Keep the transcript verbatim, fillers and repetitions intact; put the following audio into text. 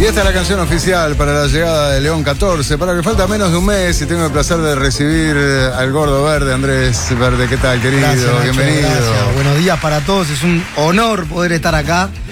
Y esta es la canción oficial para la llegada de León catorce, para que falta menos de un mes y tengo el placer de recibir al Gordo Verde, Andrés Verde. ¿Qué tal, querido? Gracias, Nacho, bienvenido. Gracias. Buenos días para todos, es un honor poder estar acá.